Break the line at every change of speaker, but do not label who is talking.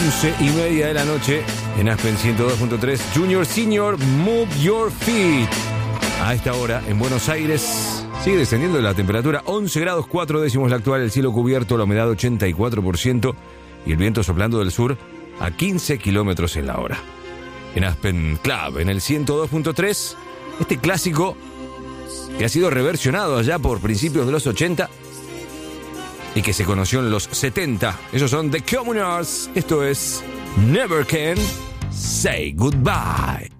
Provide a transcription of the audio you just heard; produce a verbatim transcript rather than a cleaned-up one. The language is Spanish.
once y media de la noche en Aspen ciento dos punto tres. Junior Senior, Move Your Feet. A esta hora en Buenos Aires sigue descendiendo la temperatura, once grados cuatro décimos la actual, el cielo cubierto, la humedad ochenta y cuatro por ciento y el viento soplando del sur a quince kilómetros en la hora. En Aspen Club, en el ciento dos punto tres, este clásico que ha sido reversionado allá por principios de los ochenta y que se conoció en los setenta. Esos son The Communards. Esto es Never Can Say Goodbye.